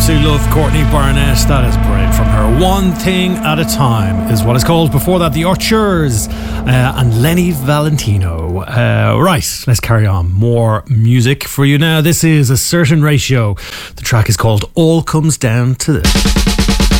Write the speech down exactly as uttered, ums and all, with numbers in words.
absolutely love Courtney Barnett. That is brilliant from her. One Thing at a Time is what it's called. Before that, The Archers uh, and Lenny Valentino. Uh, right, let's carry on. More music for you now. This is A Certain Ratio. The track is called All Comes Down to This.